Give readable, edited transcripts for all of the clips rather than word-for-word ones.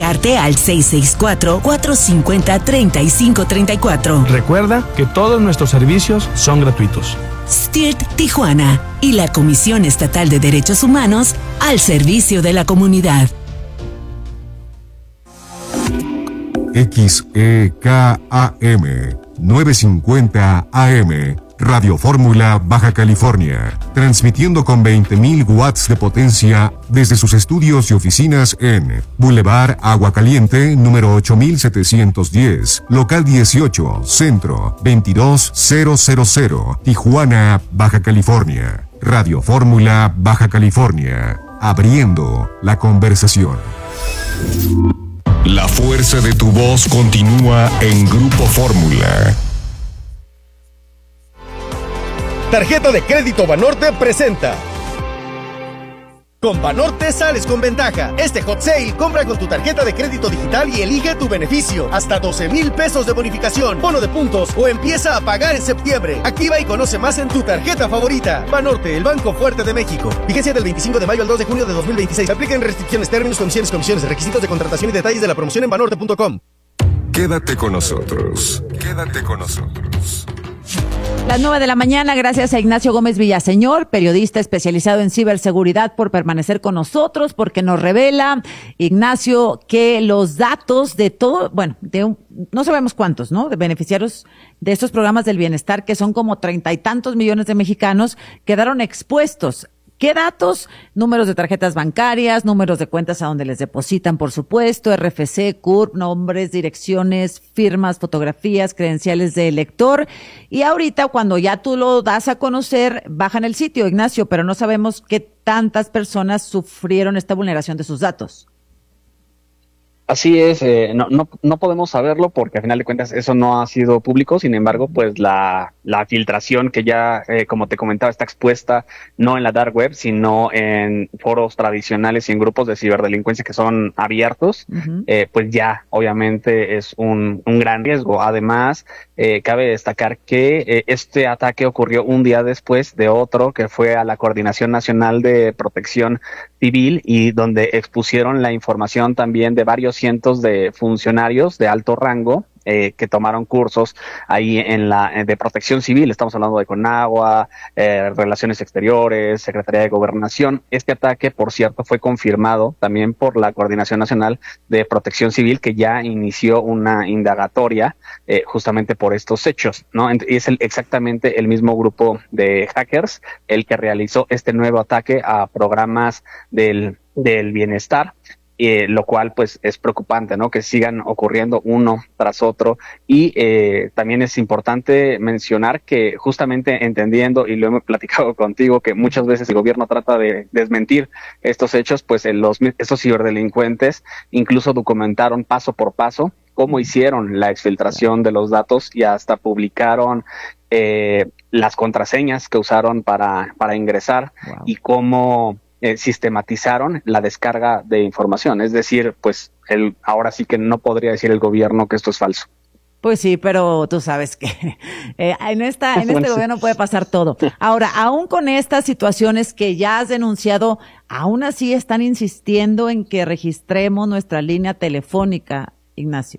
comunicarte al 664-450-3534. Recuerda que todos nuestros servicios son gratuitos. STIRT Tijuana y la Comisión Estatal de Derechos Humanos al servicio de la comunidad. XEKAM 950 AM Radio Fórmula, Baja California, transmitiendo con 20.000 watts de potencia desde sus estudios y oficinas en Boulevard Agua Caliente, número 8710, local 18, centro 22000, Tijuana, Baja California. Radio Fórmula, Baja California, abriendo la conversación. La fuerza de tu voz continúa en Grupo Fórmula. Tarjeta de Crédito Banorte presenta. Con Banorte sales con ventaja. Este hot sale, compra con tu tarjeta de crédito digital y elige tu beneficio. Hasta 12,000 pesos de bonificación, bono de puntos o empieza a pagar en septiembre. Activa y conoce más en tu tarjeta favorita. Banorte, el banco fuerte de México. Vigencia del 25 de mayo al 2 de junio de 2026. Apliquen restricciones, términos, comisiones, requisitos de contratación y detalles de la promoción en banorte.com. Quédate con nosotros. Quédate con nosotros. Las 9 de la mañana, gracias a Ignacio Gómez Villaseñor, periodista especializado en ciberseguridad, por permanecer con nosotros, porque nos revela, Ignacio, que los datos de todo, no sabemos cuántos, ¿no?, de beneficiarios de estos programas del bienestar, que son como 30 y tantos millones de mexicanos, quedaron expuestos. ¿Qué datos? Números de tarjetas bancarias, números de cuentas a donde les depositan, por supuesto, RFC, CURP, nombres, direcciones, firmas, fotografías, credenciales de elector. Y ahorita, cuando ya tú lo das a conocer, bajan el sitio, Ignacio, pero no sabemos qué tantas personas sufrieron esta vulneración de sus datos. Así es, no podemos saberlo porque al final de cuentas eso no ha sido público. Sin embargo, pues la filtración que ya, como te comentaba, está expuesta no en la dark web, sino en foros tradicionales y en grupos de ciberdelincuencia que son abiertos, pues ya obviamente es un gran riesgo. Además, cabe destacar que este ataque ocurrió un día después de otro que fue a la Coordinación Nacional de Protección Civil, y donde expusieron la información también de varios cientos de funcionarios de alto rango que tomaron cursos ahí en de protección civil. Estamos hablando de Conagua, Relaciones Exteriores, Secretaría de Gobernación. Este ataque, por cierto, fue confirmado también por la Coordinación Nacional de Protección Civil, que ya inició una indagatoria justamente por estos hechos, ¿no? Y es exactamente el mismo grupo de hackers el que realizó este nuevo ataque a programas del bienestar. Lo cual pues es preocupante, ¿no?, que sigan ocurriendo uno tras otro. Y también es importante mencionar que, justamente entendiendo, y lo hemos platicado contigo, que muchas veces el gobierno trata de desmentir estos hechos, pues estos ciberdelincuentes incluso documentaron paso por paso cómo hicieron la exfiltración de los datos y hasta publicaron las contraseñas que usaron para ingresar. Wow. Y cómo sistematizaron la descarga de información. Es decir, pues ahora sí que no podría decir el gobierno que esto es falso. Pues sí, pero tú sabes que en este gobierno puede pasar todo. Ahora, aún con estas situaciones que ya has denunciado, aún así están insistiendo en que registremos nuestra línea telefónica, Ignacio.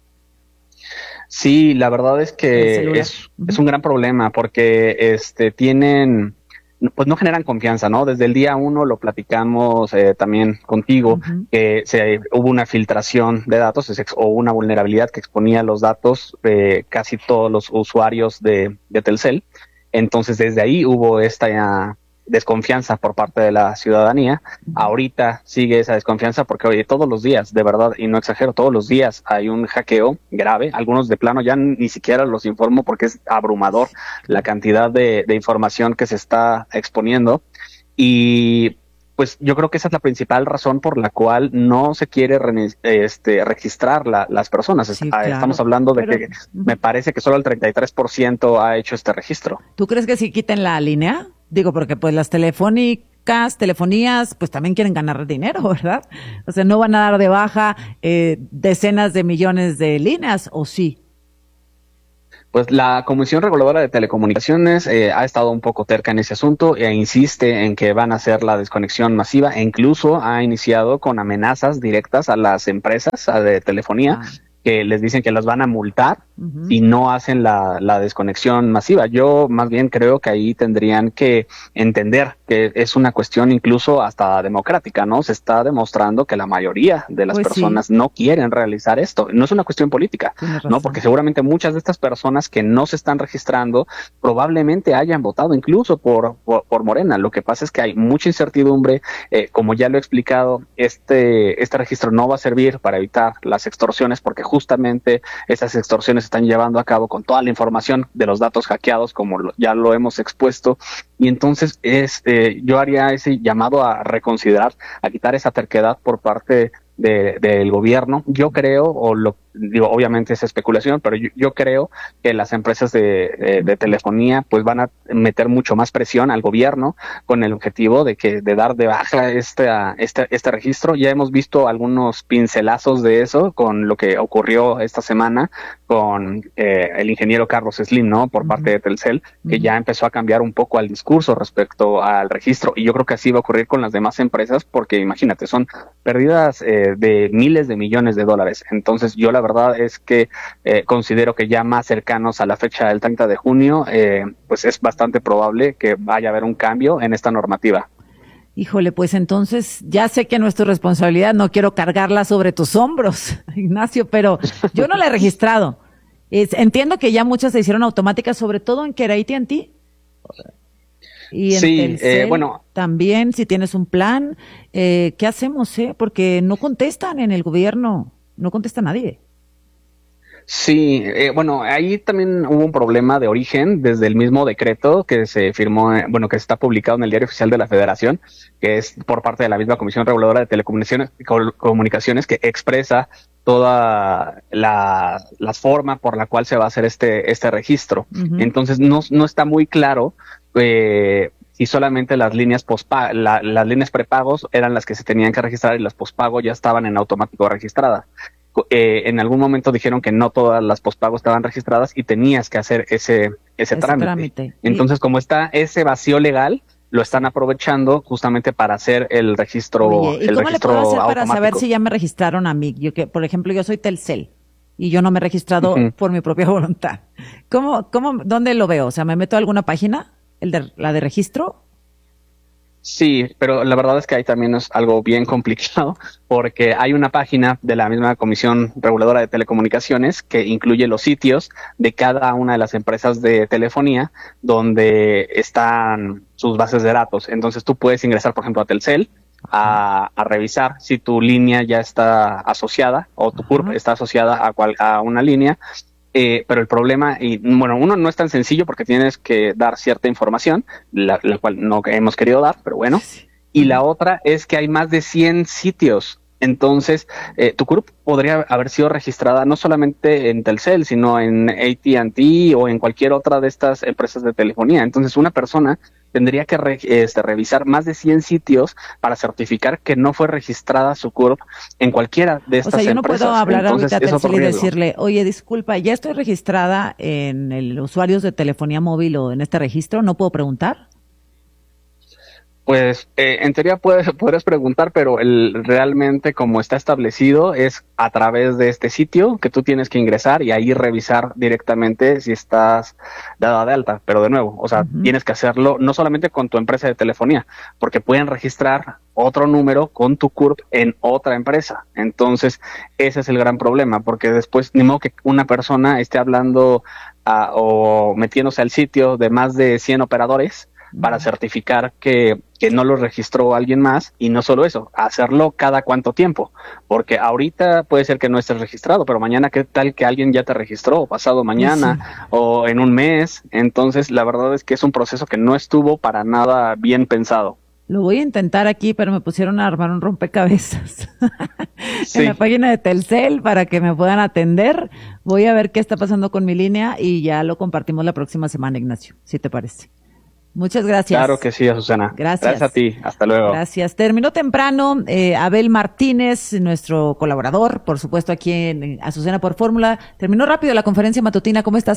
Sí, la verdad es que es un gran problema porque pues no generan confianza, ¿no? Desde el día 1 lo platicamos también contigo, que hubo una filtración de datos o una vulnerabilidad que exponía los datos de casi todos los usuarios de Telcel. Entonces, desde ahí hubo esta desconfianza por parte de la ciudadanía. Ahorita sigue esa desconfianza porque, oye, todos los días, de verdad, y no exagero, todos los días hay un hackeo grave. Algunos de plano ya ni siquiera los informo porque es abrumador la cantidad de información que se está exponiendo. Y pues yo creo que esa es la principal razón por la cual no se quiere registrar las personas. Sí, claro. Estamos hablando de que me parece que solo el 33% ha hecho este registro. ¿Tú crees que sí quiten la línea? Digo, porque pues las telefonías, pues también quieren ganar dinero, ¿verdad? O sea, no van a dar de baja decenas de millones de líneas, ¿o sí? Pues la Comisión Reguladora de Telecomunicaciones ha estado un poco terca en ese asunto e insiste en que van a hacer la desconexión masiva e incluso ha iniciado con amenazas directas a las empresas de telefonía que les dicen que las van a multar si no hacen la desconexión masiva. Yo más bien creo que ahí tendrían que entender que es una cuestión incluso hasta democrática, ¿no? Se está demostrando que la mayoría de las personas no quieren realizar esto. No es una cuestión política, ¿no? Porque seguramente muchas de estas personas que no se están registrando probablemente hayan votado incluso por Morena. Lo que pasa es que hay mucha incertidumbre. Como ya lo he explicado, este registro no va a servir para evitar las extorsiones porque justamente esas extorsiones se están llevando a cabo con toda la información de los datos hackeados, como ya lo hemos expuesto, y entonces yo haría ese llamado a reconsiderar, a quitar esa terquedad por parte del gobierno. Yo creo, obviamente es especulación, pero yo creo que las empresas de telefonía pues van a meter mucho más presión al gobierno con el objetivo de dar de baja este registro. Ya hemos visto algunos pincelazos de eso con lo que ocurrió esta semana con el ingeniero Carlos Slim, ¿no? Por parte de Telcel, que ya empezó a cambiar un poco el discurso respecto al registro, y yo creo que así va a ocurrir con las demás empresas, porque imagínate, son pérdidas de miles de millones de dólares. Entonces yo la verdad es que considero que ya más cercanos a la fecha del 30 de junio, pues es bastante probable que vaya a haber un cambio en esta normativa. Híjole, pues entonces ya sé que no es tu responsabilidad, no quiero cargarla sobre tus hombros, Ignacio, pero yo no la he registrado. Entiendo que ya muchas se hicieron automáticas, sobre todo en que era AT&T. Y en Telcel, también, si tienes un plan, ¿qué hacemos? Porque no contestan en el gobierno, no contesta nadie. Sí, ahí también hubo un problema de origen desde el mismo decreto que se firmó, que está publicado en el Diario Oficial de la Federación, que es por parte de la misma Comisión Reguladora de Telecomunicaciones que expresa toda la forma por la cual se va a hacer este registro. Entonces no está muy claro si solamente las líneas las líneas prepagos eran las que se tenían que registrar y las pospago ya estaban en automático registradas. En algún momento dijeron que no todas las pospago estaban registradas y tenías que hacer ese trámite. Entonces, como está ese vacío legal, lo están aprovechando justamente para hacer el registro. Oye, ¿y cómo le puedo hacer para saber si ya me registraron a mí? Por ejemplo, yo soy Telcel y yo no me he registrado por mi propia voluntad. ¿Dónde lo veo? O sea, ¿me meto a alguna página? ¿La de registro? Sí, pero la verdad es que ahí también es algo bien complicado porque hay una página de la misma Comisión Reguladora de Telecomunicaciones que incluye los sitios de cada una de las empresas de telefonía donde están sus bases de datos. Entonces tú puedes ingresar, por ejemplo, a Telcel a revisar si tu línea ya está asociada o tu CURP está asociada a una línea. Pero el problema, uno no es tan sencillo porque tienes que dar cierta información, la cual no hemos querido dar, pero bueno. Y la otra es que hay más de 100 sitios. Entonces, tu CURP podría haber sido registrada no solamente en Telcel, sino en AT&T o en cualquier otra de estas empresas de telefonía. Entonces, una persona tendría que revisar más de 100 sitios para certificar que no fue registrada su CURP en cualquiera de estas empresas. O sea, yo no puedo hablar ahorita a Telcel y decirle, oye, disculpa, ¿ya estoy registrada en el usuarios de telefonía móvil o en este registro? ¿No puedo preguntar? Pues en teoría podrías preguntar, pero realmente como está establecido es a través de este sitio que tú tienes que ingresar y ahí revisar directamente si estás dada de alta. Pero de nuevo, o sea, tienes que hacerlo no solamente con tu empresa de telefonía, porque pueden registrar otro número con tu CURP en otra empresa. Entonces, ese es el gran problema, porque después ni modo que una persona esté hablando o metiéndose al sitio de más de 100 operadores para certificar que no lo registró alguien más, y no solo eso, hacerlo cada cuánto tiempo, porque ahorita puede ser que no estés registrado, pero mañana qué tal que alguien ya te registró, o pasado mañana, o en un mes. Entonces la verdad es que es un proceso que no estuvo para nada bien pensado. Lo voy a intentar aquí, pero me pusieron a armar un rompecabezas en la página de Telcel para que me puedan atender. Voy a ver qué está pasando con mi línea y ya lo compartimos la próxima semana, Ignacio, si te parece. Muchas gracias. Claro que sí, Azucena. Gracias. Gracias a ti. Hasta luego. Gracias. Terminó temprano. Abel Martínez, nuestro colaborador, por supuesto, aquí en Azucena por Fórmula. Terminó rápido la conferencia matutina. ¿Cómo estás, Abel?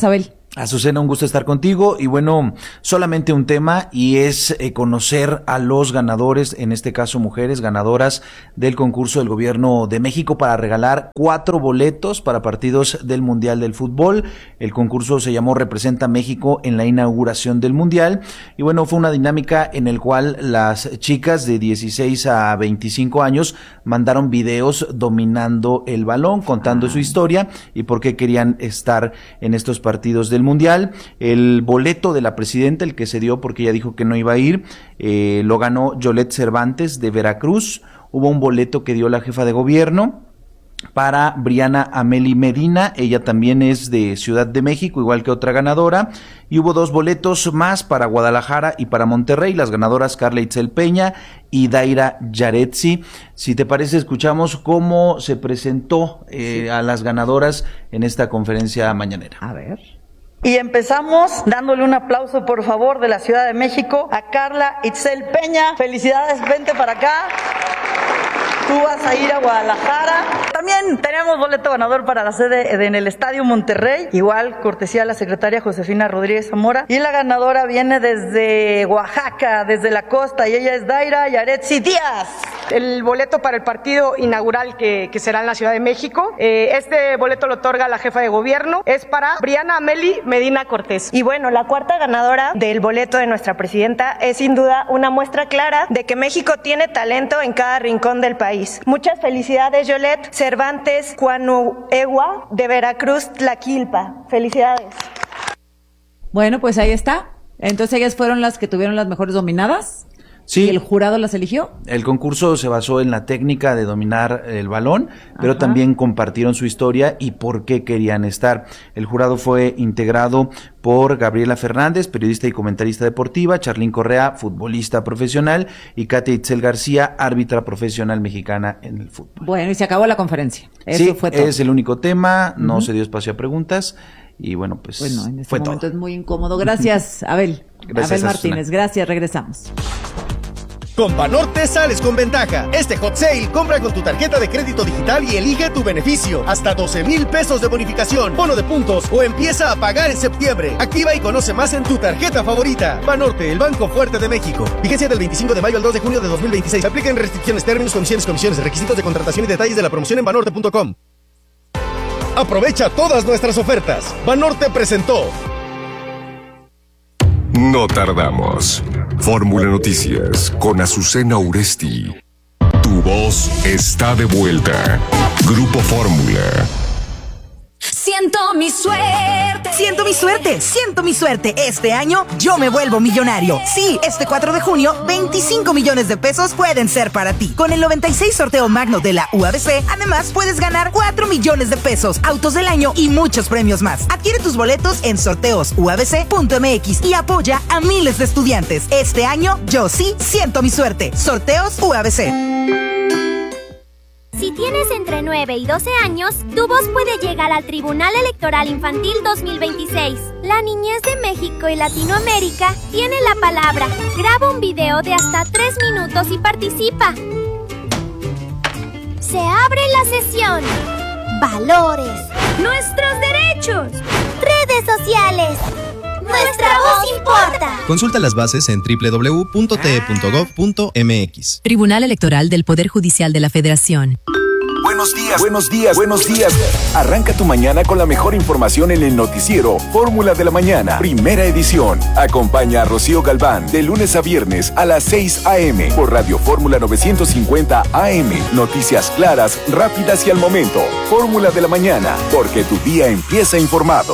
Azucena, un gusto estar contigo y bueno, solamente un tema y es conocer a los ganadores, en este caso mujeres ganadoras del concurso del Gobierno de México para regalar 4 boletos para partidos del Mundial del Fútbol. El concurso se llamó Representa México en la inauguración del Mundial y bueno, fue una dinámica en el cual las chicas de 16 a 25 años mandaron videos dominando el balón, contando su historia y por qué querían estar en estos partidos del Mundial. El boleto de la presidenta, el que se dio porque ella dijo que no iba a ir, lo ganó Yolette Cervantes de Veracruz. Hubo un boleto que dio la jefa de gobierno para Briana Ameli Medina, ella también es de Ciudad de México, igual que otra ganadora, y hubo 2 boletos más para Guadalajara y para Monterrey, las ganadoras Carla Itzel Peña y Daira Yaretsi. Si te parece, escuchamos cómo se presentó a las ganadoras en esta conferencia mañanera. A ver. Y empezamos dándole un aplauso, por favor, de la Ciudad de México a Carla Itzel Peña. Felicidades, vente para acá. Tú vas a ir a Guadalajara. También tenemos boleto ganador para la sede en el Estadio Monterrey. Igual, cortesía a la secretaria Josefina Rodríguez Zamora. Y la ganadora viene desde Oaxaca, desde la costa, y ella es Daira Yaretsi Díaz. El boleto para el partido inaugural que será en la Ciudad de México. Este boleto lo otorga la jefa de gobierno. Es para Briana Ameli Medina Cortés. Y bueno, la 4ª ganadora del boleto de nuestra presidenta es sin duda una muestra clara de que México tiene talento en cada rincón del país. Muchas felicidades, Yolette Cervantes Cuanuegua de Veracruz, Tlaquilpa. Felicidades. Bueno, pues ahí está. Entonces ellas fueron las que tuvieron las mejores dominadas. Sí. ¿Y el jurado las eligió? El concurso se basó en la técnica de dominar el balón, pero también compartieron su historia y por qué querían estar. El jurado fue integrado por Gabriela Fernández, periodista y comentarista deportiva, Charlín Correa, futbolista profesional, y Katia Itzel García, árbitra profesional mexicana en el fútbol. Bueno, y se acabó la conferencia. Eso fue todo. Es el único tema, no se dio espacio a preguntas. Y bueno, pues en este fue momento todo. Es muy incómodo. Gracias, Abel. Gracias, Abel Martínez. Gracias, regresamos. Con Banorte sales con ventaja. Este hot sale, compra con tu tarjeta de crédito digital y elige tu beneficio. Hasta 12,000 pesos de bonificación, bono de puntos o empieza a pagar en septiembre. Activa y conoce más en tu tarjeta favorita. Banorte, el banco fuerte de México. Vigencia del 25 de mayo al 2 de junio de 2026. Apliquen restricciones, términos, comisiones, requisitos de contratación y detalles de la promoción en banorte.com. Aprovecha todas nuestras ofertas. Banorte presentó. No tardamos. Fórmula Noticias con Azucena Uresti. Tu voz está de vuelta. Grupo Fórmula. Siento mi suerte. Siento mi suerte. Siento mi suerte. Este año yo me vuelvo millonario. Sí, este 4 de junio, 25 millones de pesos pueden ser para ti. Con el 96 sorteo magno de la UABC, además puedes ganar 4 millones de pesos, autos del año y muchos premios más. Adquiere tus boletos en sorteosuabc.mx y apoya a miles de estudiantes. Este año yo sí siento mi suerte. Sorteos UABC. Si tienes entre 9 y 12 años, tu voz puede llegar al Tribunal Electoral Infantil 2026. La niñez de México y Latinoamérica tiene la palabra. Graba un video de hasta 3 minutos y participa. Se abre la sesión. Valores. Nuestros derechos. Redes sociales. Nuestra voz importa. Consulta las bases en www.te.gov.mx. Tribunal Electoral del Poder Judicial de la Federación. Buenos días. Arranca tu mañana con la mejor información en el noticiero Fórmula de la Mañana, primera edición. Acompaña a Rocío Galván de lunes a viernes a las 6 a.m. por Radio Fórmula 950 AM. Noticias claras, rápidas y al momento. Fórmula de la Mañana, porque tu día empieza informado.